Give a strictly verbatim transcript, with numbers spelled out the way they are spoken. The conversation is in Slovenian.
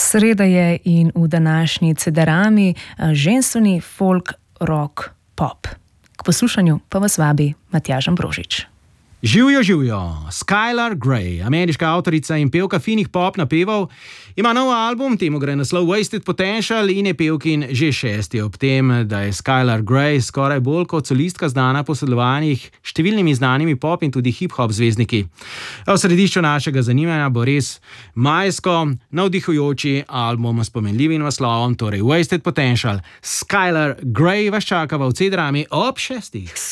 Sreda je in v današnji Cederami ženstveni folk, rock, pop. K poslušanju pa vas vabi Matjaž Ambrožič. Živjo, živjo, Skylar Grey, ameriška avtorica in pevka finih pop napevov, ima nov album, temu gre naslov Wasted Potential in je pevkin že šesti, ob tem, da je Skylar Grey skoraj bolj kot solistka znana po sodelovanjih številnimi znanimi pop in tudi hip-hop zvezdniki. V središču našega zanimanja bo res majsko navdihujoči album s pomenljivim naslovom, torej Wasted Potential. Skylar Grey vas čaka v Cederami ob šestih.